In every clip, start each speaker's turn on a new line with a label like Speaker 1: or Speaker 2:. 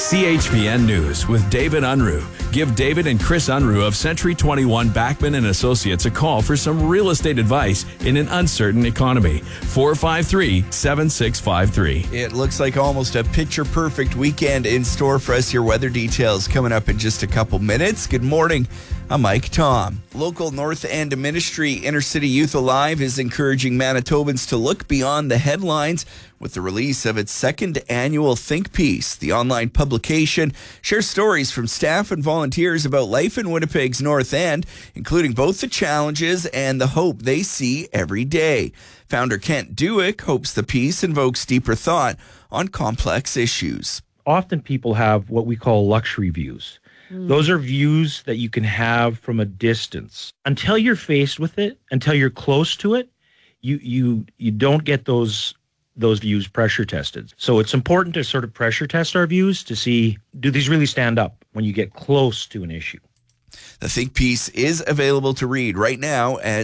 Speaker 1: CHPN News with David Unruh. Give David and Chris Unruh of Century 21 Backman and Associates a call for some real estate advice in an uncertain economy. 453-7653.
Speaker 2: It looks like almost a picture-perfect weekend in store for us. Your weather details coming up in just a couple minutes. Good morning. I'm Mike Tom. Local North End Ministry Intercity Youth Alive is encouraging Manitobans to look beyond the headlines with the release of its second annual Think Piece. The online publication shares stories from staff and volunteers about life in Winnipeg's North End, including both the challenges and the hope they see every day. Founder Kent Dewick hopes the piece invokes deeper thought on complex issues.
Speaker 3: Often people have what we call luxury views. Those are views that you can have from a distance. Until you're faced with it, until you're close to it, you don't get those views pressure tested. So it's important to sort of pressure test our views to see, do these really stand up when you get close to an issue?
Speaker 2: The Think Piece is available to read right now at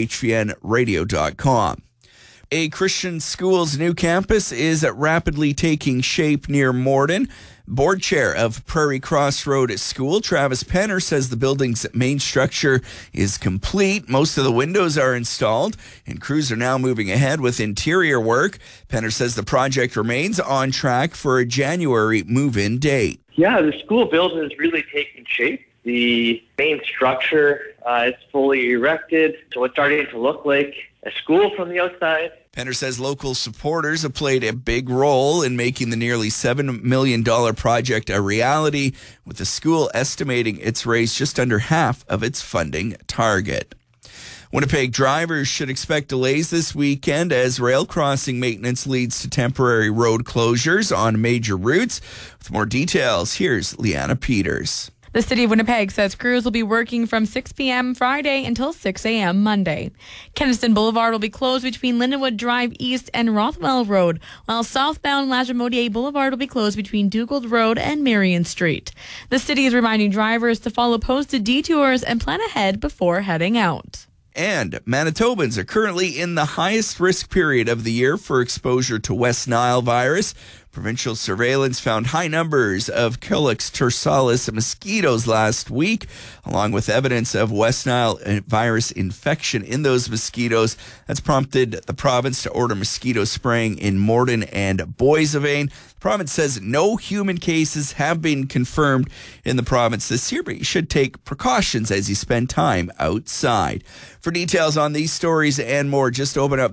Speaker 2: chpnradio.com. A Christian school's new campus is rapidly taking shape near Morden. Board chair of Prairie Crossroad School, Travis Penner, says the building's main structure is complete. Most of the windows are installed, and crews are now moving ahead with interior work. Penner says the project remains on track for a January move-in date.
Speaker 4: Yeah, the school building is really taking shape. The main structure is fully erected, so it's starting to look like a school from the outside.
Speaker 2: Penner says local supporters have played a big role in making the nearly $7 million project a reality, with the school estimating it's raised just under half of its funding target. Winnipeg drivers should expect delays this weekend as rail crossing maintenance leads to temporary road closures on major routes. With more details, here's Leanna Peters.
Speaker 5: The City of Winnipeg says crews will be working from 6 p.m. Friday until 6 a.m. Monday. Keniston Boulevard will be closed between Lindenwood Drive East and Rothwell Road, while southbound Lagimodiere Boulevard will be closed between Dugald Road and Marion Street. The city is reminding drivers to follow posted detours and plan ahead before heading out.
Speaker 2: And Manitobans are currently in the highest risk period of the year for exposure to West Nile virus. Provincial surveillance found high numbers of Culex tursalis mosquitoes last week, along with evidence of West Nile virus infection in those mosquitoes. That's prompted the province to order mosquito spraying in Morden and Boissevain. The province says no human cases have been confirmed in the province this year, but you should take precautions as you spend time outside. For details on these stories and more, just open up